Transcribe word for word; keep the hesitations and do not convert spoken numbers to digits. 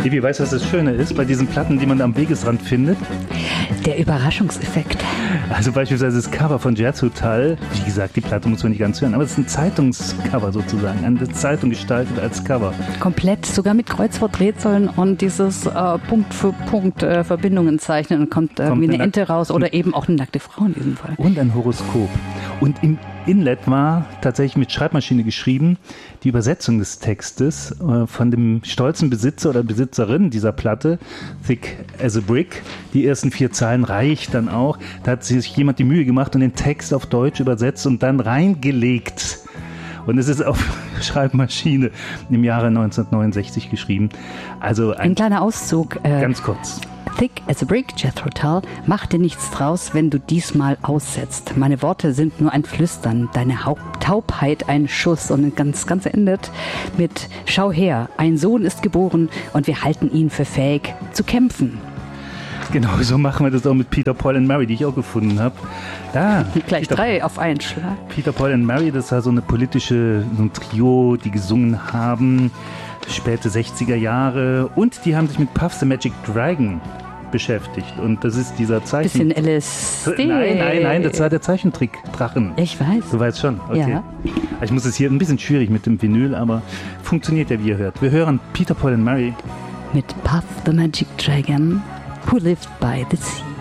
Evi, weißt du, was das Schöne ist bei diesen Platten, die man am Wegesrand findet? Der Überraschungseffekt. Also beispielsweise das Cover von Jazz Hotel. Wie gesagt, die Platte muss man nicht ganz hören, aber es ist ein Zeitungscover sozusagen. Eine Zeitung gestaltet als Cover. Komplett, sogar mit Kreuzworträtseln und dieses äh, Punkt für Punkt äh, Verbindungen zeichnen und kommt, äh, kommt wie eine Ente raus oder eben auch eine nackte Frau in diesem Fall. Und ein Horoskop. Und im Inlet war tatsächlich mit Schreibmaschine geschrieben, die Übersetzung des Textes äh, von dem stolzen Besitzer oder Besitzerin dieser Platte, Thick as a Brick. Die ersten vier Zeilen reicht dann auch. Da hat sich jemand die Mühe gemacht und den Text auf Deutsch übersetzt und dann reingelegt. Und es ist auf Schreibmaschine im Jahre neunzehnhundertneunundsechzig geschrieben. Also ein, ein kleiner Auszug. Äh, ganz kurz. Thick as a Brick, Jethro Tull, mach dir nichts draus, wenn du diesmal aussetzt. Meine Worte sind nur ein Flüstern, deine Haupt- Taubheit ein Schuss. Und das Ganze, Ganze endet mit: Schau her, ein Sohn ist geboren und wir halten ihn für fähig zu kämpfen. Genau, so machen wir das auch mit Peter, Paul and Mary, die ich auch gefunden habe. Da, Gleich Peter, drei auf einen Schlag. Peter, Paul and Mary, das war so eine politische, so ein Trio, die gesungen haben, späte sechziger Jahre. Und die haben sich mit Puff the Magic Dragon beschäftigt. Und das ist dieser Zeichen... Bisschen L S D. Nein, nein, nein, das war der Zeichentrick Drachen. Ich weiß. Du weißt schon, okay. Ja. Ich muss es hier ein bisschen schwierig mit dem Vinyl, aber funktioniert ja, wie ihr hört. Wir hören Peter, Paul and Mary mit Puff the Magic Dragon, Who Lived by the Sea.